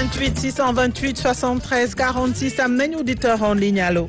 88 628 73 46 am nañu auditeur en ligne allo.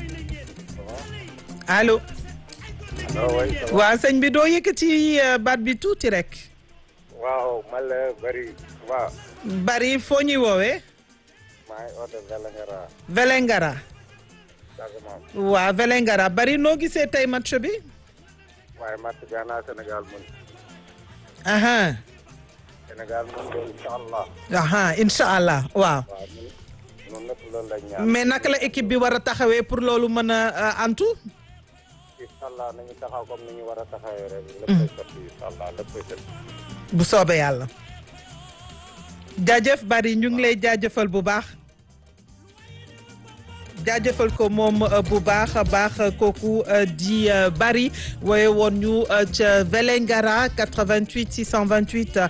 allo. waaw sëñ bi doo yëkkati baat bi tuuti rek. waaw man la Bari waaw. Bari foo ñuy woowee. maa ngi oote Vélingara. Vélingara. waaw Vélingara Bari noo gisee tey match bi. waaye match bi ana Sénégal mën. aha Sénégal mën de incha allah. aha incha allah waaw. waaw ñun lépp loolu la ñaan. mais naka la équipe bi war a taxawee pour loolu mën a antu. incha allah nañu taxaw comme ni ñu war a taxawee rek. léppay sotti incha allah léppay sotti. bu soobee yàlla. jaajëf Bari ñu ngi lay jaajëfal bu baax. jaajëfal ko moom bu baax a baax kooku di Bari wooye woon ñu ca Vélingara 88 628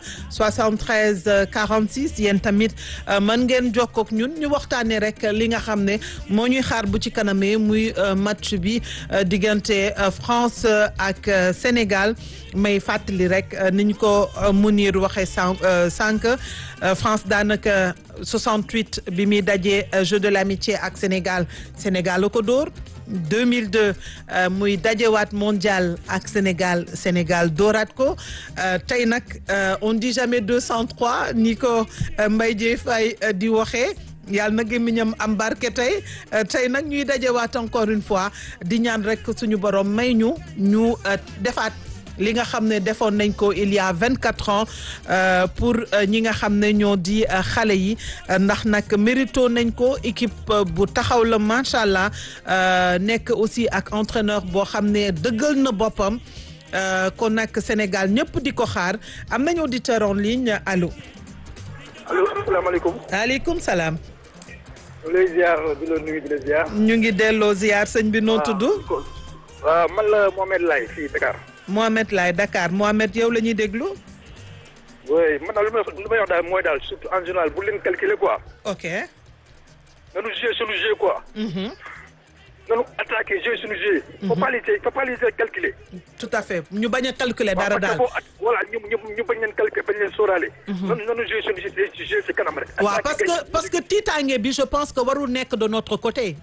73 46 yéen tamit mën ngeen jokkoo ak ñun ñu waxtaanee rek li nga xam ne moo ñuy xaar bu ci kanamee muy match bi diggante France ak Sénégal may fàttali rek ni ñu ko Mounir waxee sànq France daanaka 68 bi muy dajee Jeux de l'amitié ak Sénégal la ko dóor 2002 muy dajewaat mondial ak Sénégal dóoraat ko tey nag on dit jamais 203 ni ko Mbaye Dièye Faye di waxee yàlla na gémmiñam am barke tey nag ñuy dajewaat encore une fois di ñaan rek suñu borom may ñu defaat li nga xam ne defoon nañ ko il y a 24 ans pour ñi nga xam ne ñoo di xale yi ndax nag mérito nañ ko équipe bu taxaw la macha allah nekk aussi ak entraîneur boo xam ne dëggal na boppam kon nag Sénégal ñëpp di ko xaar am nañ auditeur en ligne allo. allo asalaamaaleykum. waaleykum salaam. ñu lay ziar di la nuyu di la ziar. ñu ngi delloo ziar sëñ bi noo tudd. waaw man la Mohamed Laye fii Dakar. Mohamed Laye Dakar Mohamed yow la ñuy déglu. oui man daal lu may wax daal mooy daal surtout en général bu leen calculer quoi. ok. nanu jouer suñu jeu quoi. nanu attaquer jouer suñu jeu. faut pas les calculer. tout à fait ñu bañ a calculer dara daal. voilà ñu bañ leen calculer bañ leen sóoraale. nanu jouer suñu jeu ci kanam rek. waaw parce que tiitaange bi je pense que warul nekk de notre côté.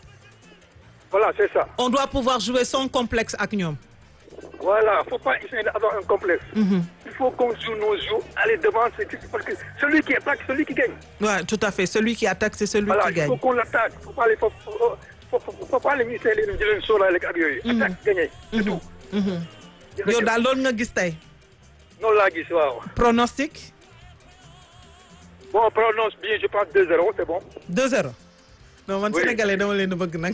voilà c'est ça. on doit pouvoir jouer sans complexe ak ñoom. Voilà, faut pas essayer d'avoir un complexe. Il faut qu'on joue nos jeux, aller devant, parce que celui qui attaque, celui qui gagne. Ouais, tout à fait. Celui qui attaque, c'est celui qui gagne. Il faut qu'on l'attaque. Faut pas les miser les choses avec Agyoy. Attaque, gagner. C'est tout. Yo daal loolu nga gis tey. Non laa gis waaw. Pronostic. Bon, prononce bien, je pense 2-0, c'est bon. 2-0. non man Sénégalais dama leen a bëgg nag.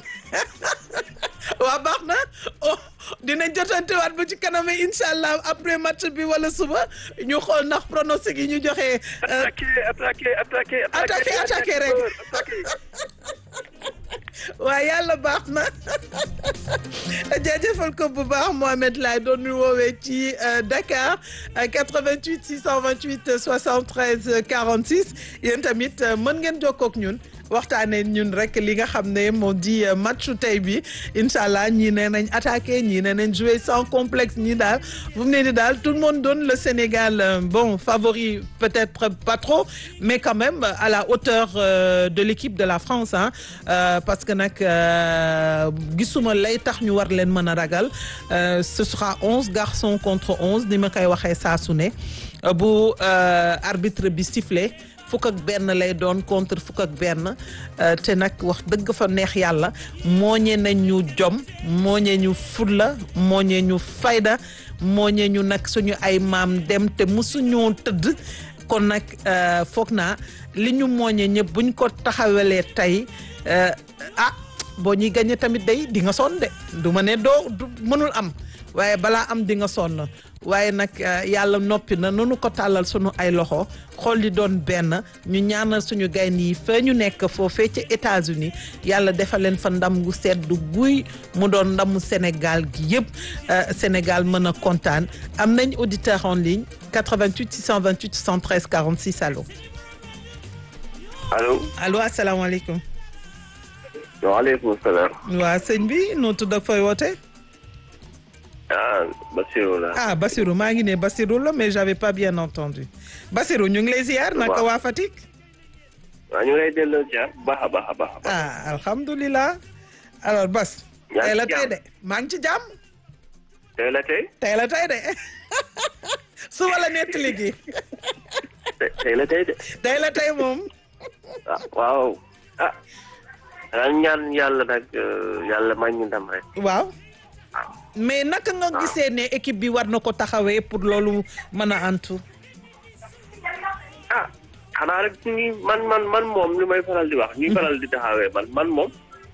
waa baax na dinañ jotantewaat ba ci kanam incha allah après match bi wala suba ñu xool ndax pronostic yi ñu joxe. attaquer rek. waa yàlla baax na jaajëfal ko bu baax Mohamed Laye doon ñu woowee ci Dakar 88 628 73 46 yéen tamit mën ngeen jokkoo ak ñun. waxtaanee ñun rek li nga xam ne moo di matchu tey bi incha allah ñii nee nañ attaqué ñii nee nañ jouer sans complexe ñii daal fu mu ne nii daal tout le monde donne le Sénégal bon favori peut-être pas trop mais quand même à la hauteur de l'équipe de la France parce que nag gisuma lay tax ñu war leen mën a ragal ce sera 11 garçons contre 11 ni ma koy waxee saa su ne bu arbitre bi sifflé. fukk ak benn lay doon contre fukk ak benn te nag wax dëgg fa neex yàlla mooñee nañ ñu jom mooñee ñu fulla mooñee ñu fayda mooñee ñu nag suñu ay maam dem te musuñoo tëdd kon nag foog naa li ñu mooñee ñëpp buñ ko taxawalee tey boo ñuy gagné tamit day di nga sonn de du ma ne doo mënul am waaye balaa am di nga sonn waaye nag yàlla noppi na nanu ko tàllal sunu ay loxo xool li doon benn ñu ñaanal suñu gaynde yi fa ñu nekk foofee ca États-Unis yàlla defal leen fa ndam gu sedd guy mu doon ndamu Sénégal gi yëpp Sénégal mën a kontaan am nañ auditeur en ligne 88 628 73 46 allo. allo asalaamaaleykum. waaleykum salaam. waa sëñ bi noo tudd ak fooy woote. Bassirou la. Bassirou maa ngi ne Bassirou la mais j'avais pas bien entendu Bassirou ñu ngi lay ziar naka waa Fatick. waaw ñu ngi lay delloo ziar baax a baax a baax. alhamdulilah. alors Bas. tey la tey de maa ngi ci jàmm. tey la tey. tey la tey de suba la nettali gi. tey la tey de. tey la tey moom. waaw ñaan yàlla nag yàlla may ñu ndam rek. waaw. mais naka nga gisee ne équipe bi war na ko taxawee pour loolu mën a antu. xanaa rek man moom li may faral di wax. ñuy faral di taxawee man moom.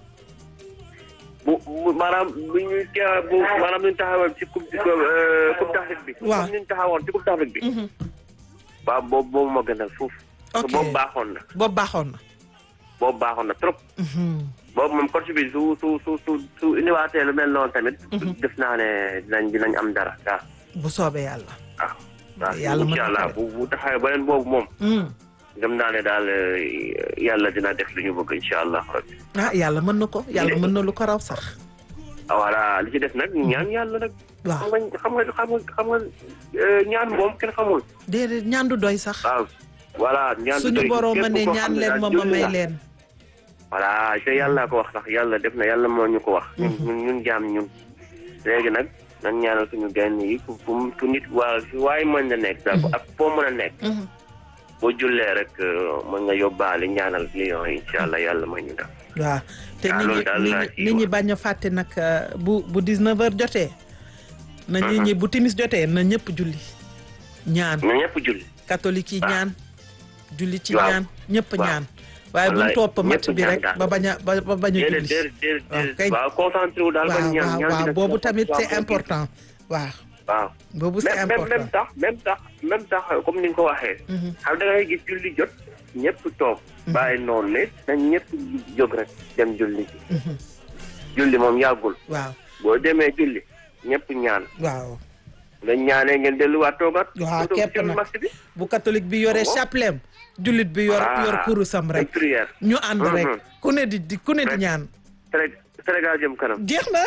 bu maanaam bu ñuy maanaam ñu taxawoon ci coupe d'Afrique bi. waaw comme ñu taxawoon ci coupe d'Afrique bi. waaw boobu moo gënal foofu. ok boobu baaxoon na. boobu baaxoon na. boobu baaxoon na trop. boobu moom coach bi su indiwaatee lu mel noonu tamit. def naa ne dinañ am dara waaw. bu soobee yàlla. waaw yàlla mën incha allah bu taxawee beneen boobu moom. gëm naa ne daal yàlla dina def lu ñu bëgg incha allah rabbi. yàlla mën na ko yàlla mën na lu ko raw sax. voilà li ci def nag ñaan yàlla nag. waaw xam nga ñaan moom kenn xamul. déedéet ñaan du doy sax. waaw voilà ñaan du doy suñu borom ma ne ñaan leen ma may leen. voilà te yàlla ko wax sax yàlla def na yàlla moo ñu ko wax. ñun jaam ñun. léegi nag nañ ñaanal suñu gaynde yi fu nit waaye mën na nekk daal ak foo mën a nekk. boo jullee rek mën nga yóbbaale ñaanal Lions yi incha allah yàlla may ñu def. waaw te nit ñi bañ a fàtte nag bu 19h jotee. na nit ñi bu timis jotee na ñëpp julli. ñaan na ñëpp julli. catholique yi ñaan. julli ci ñaan ñëpp ñaan. waaye bu ñu topp match bi rek ba bañ a julli. waaw concentré wu daal ba ñaan waaw boobu tamit c'est important waaw. waaw boobu c'est important même tax comme ni nga ko waxee. xam da ngay gis julli jot ñëpp toog. bàyyi noonu ne nañ ñëpp jóg rek dem julli ci. julli moom yàggul. waaw boo demee julli ñëpp ñaan. waaw. nga ñaanee ngeen delluwaat toogaat. waaw képp nag bu catholique bi yore chapelet jullit bi yor kurusam rek. ñu ànd rek ku ne di ñaan. Sénégal jëm kanam. jeex na.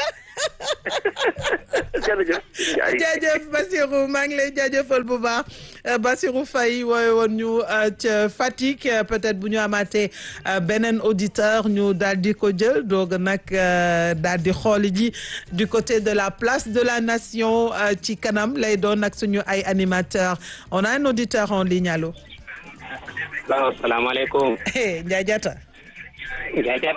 jërëjëf. jaajëf Bassirou maa ngi lay jaajëfal bu baax Bassirou Faye woowe woon ñu ca Fatick peut-être bu ñu amaatee beneen auditeur ñu daal di ko jël doog nag daal di xooli ji du côté de la place de la nation ci kanam lay doon ak suñu ay animateurs on a un auditeur en ligne allo. waaw salaamaaleykum. Ndiaye Diatta. Ndiaye Diatta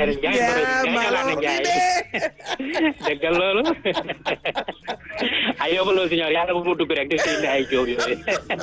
Ndiaye dëggal loolu ay yóbbu loolu si ñoom yàlla bu mu dugg rek di si ay jóob yooyu.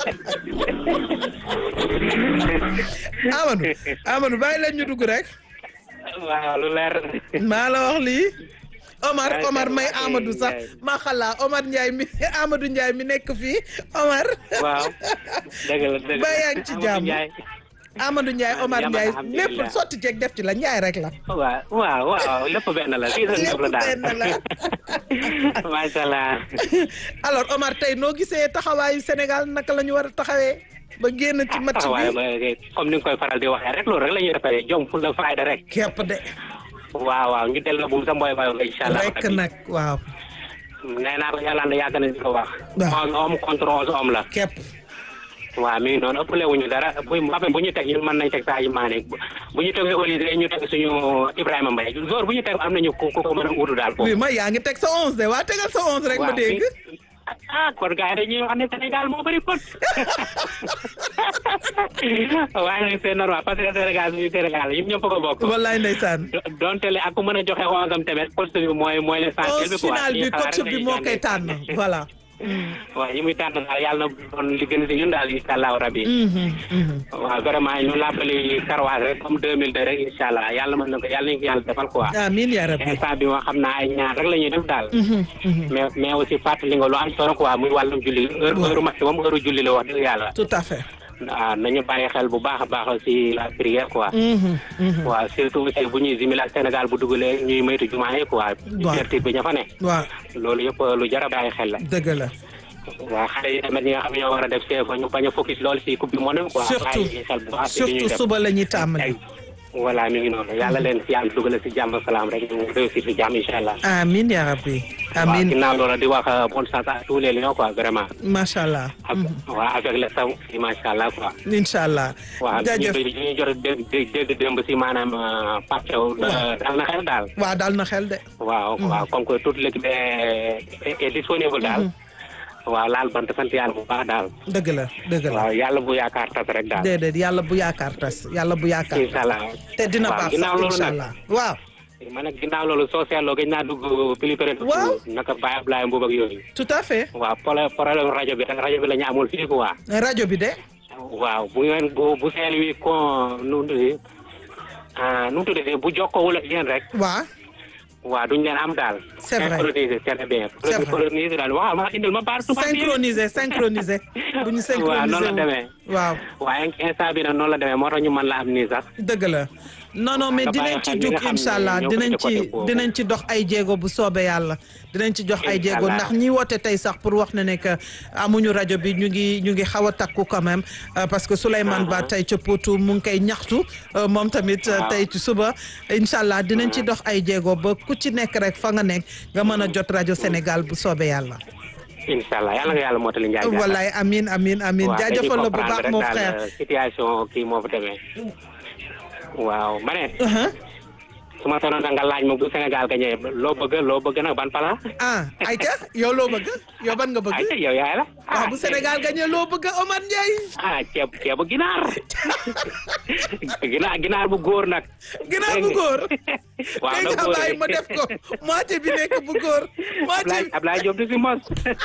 Amadou bàyyi leen ñu dugg rek. waaw lu leer. maa la wax lii. Omar may Amadou sax ma xalaa Amadou Ndiaye mi nekk fii Omar. waaw dëgg la ba yaa ngi ci jàmm. Amadou Ndiaye Omar Ndiaye lépp sotti ceeg def ci la Ndiaye rek la. waaw lépp benn la. lépp benn la. macha allah. alors Omar tey noo gisee taxawaayu Sénégal naka la ñu war a taxawee ba génn ci match bi. comme ni nga koy faral di waxee rek loolu rek la ñuy defee jom fu la fayda rek. képp de. waaw ñu delloo bu sa mboy incha allah. rek nag waaw. nee naa ko yàlla na yàgg na di ko wax. waaw 11 hommes contre 11 hommes la. képp. waaw mi ngi noonu ëppale wuñu dara bu ñu teg ñun mën nañ teg Sadio Mané bu ñu tegee Olise ñu teg suñu Ibrahima Mbaye jour bu ñu teg am nañu ku ko mën a uutu daal foofu. oui ma yaa ngi teg sa 11 de waa tegal sa 11 rek ma dégg. kon gars yi dañuy wax ne Sénégal moo bëri pot. waaye nag c'est normal parce que Sénégal suñu Sénégal ñun ñëpp ko bokk. wallaay ndeysaan. donte le ak ku mën a joxe 11 am tamit coach bi mooy l'essentiel bi quoi. final bi coach bi moo koy tànn voilà. waaw yi muy tànn daal yàlla na doon li gën si ñun daal incha allahu rabi. waaw vraiment ñu lappali Karawaas rek comme 2002 rek incha allah yàlla mën na ko yàlla nañu ko yàlla defal quoi. amiin yaa rabbi instant bi moo xam naa ay ñaar rek la ñuy def daal. mais aussi fàttali nga lu am solo quoi muy wàllum julli heure maximum heure julli la wax dëgg yàlla. tout à fait. waaw nañu bàyyi xel bu baax a baax aussi la prière quoi. waaw surtout aussi bu ñuy zimil ak Sénégal bu dugalee ñuy moytu jumaa yi quoi. certitude bi ña fa ne. waaw loolu yëpp lu jar a bàyyi xel la. dëgg la. waaw xale yi tamit ñi nga xam ne ñoo war a def see ko ñu bañ a focus lool si coupe du monde quoi. surtout suba la ñuy tàmbali. voilà mi ngi noonu yàlla leen si yàlla dugal si jàmm salaam rek ñu réussir si jàmm incha allah. amiin yaa rabbi. waaw amiin ginnaaw loolu di wax bonne chance à tous les lions quoi vraiment. macha allah. waaw avec le staff aussi macha allah quoi. incha allah. jaajëf waaw ñu jot a dégg démb si maanaam Pape Thiaw dal na xel daal. waaw dal na xel de. waaw comme que toute l'équipe est disponible daal. waaw laal bant sant yàlla bu baax daal. dëgg la dëgg la. waaw yàlla bu yaakaar tas rek daal. déedéet yàlla bu yaakaar tas yàlla bu yaakaar. incha allah te dina baax sax incha allah waaw. man nag ginnaaw loolu soo seetloo gëj naa dugg Pilipere. waaw naka Baye Ablaye Mbuub ak yooyu. tout à fait. waaw problème rajo bi rek rajo bi la ñu amul fii quoi. rajo bi de. waaw bu ngeen bu Saint-Louis nu mu tuddee bu jokkoowul ak yéen rek. waaw. waaw duñ leen am daal. c'est vrai synchronisé c'est bien. c'est vrai synchronisé daal waaw ma indil ma baar tubaab bi. synchronisé bu ñu synchronisé waaw noonu la demee. waaw. waaye instant bi nag noonu la demee moo tax ñu mën la am nii sax. dëgg la. non mais dinañ ci jug incha allah dinañ ci dox ay jéego bu soobee yàlla. dinañ ci jox ay jéego ndax ñi woote tey sax pour wax ne que amuñu rajo bi ñu ngi xaw a takku quand même parce que Souleymane Ba tey ca Potou mu ngi koy ñaxtu moom tamit tey ci suba incha allah dinañ ci dox ay jéego ba ku ci nekk rek fa nga nekk nga mën a jot rajo Sénégal bu soobee yàlla. incha allah yàlla nga yàlla mootali Ndiaye. wallaay amiin jaajëfal la bu baax mon frère. situation kii moo fa demee. waaw ma ne. su ma sonoon nga laaj ma bu Sénégal gañee loo bëgg nag ban pala. ayca yow loo bëgg yow ban nga bëgg. ayca yow yaay la. waaw bu Sénégal gañee loo bëgg Omar Ndiaye. ceebu ginaar. ginaar bu góor nag. ginaar bu góor. waaw nga bàyyi ma def ko moitié bi nekk bu góor. moitié Ablaye Diop di si mos.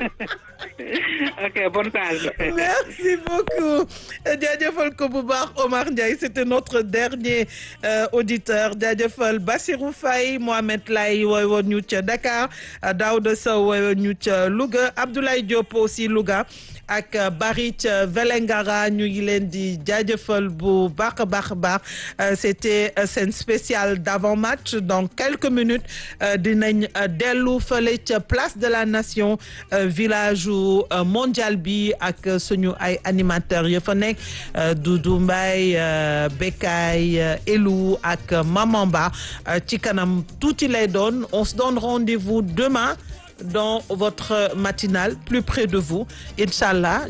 ok bonne chance. merci beaucoup jaajëfal ko bu baax Omar Ndiaye c'était notre dernier auditeur jaajëfal Bassirou Faye Mohamed Lay wooy woon ñu ca Dakar Daouda Sow wooy woon ñu ca Louga Abdoulaye Diop aussi Louga ak Barit Velengara ñu ngi leen di jaajëfal bu baax a baax c'était seen spécial d'avant-match dans quelques minutes dinañ dellu fële ca place de la nation village mondial bi ak suñu ay animateurs ya fa nekk Doudou Mbaye Bekay Elou ak Mamamba ci kanam tuuti lay doon on se donne rendez-vous demain dans votre matinale plus près de vous inchallah